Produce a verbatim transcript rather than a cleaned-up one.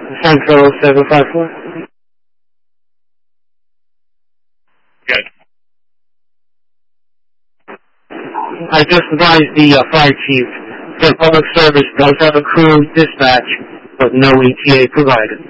Central seven five four. Good. I just advised the uh, fire chief that public service does have a crew dispatch, but no E T A provided.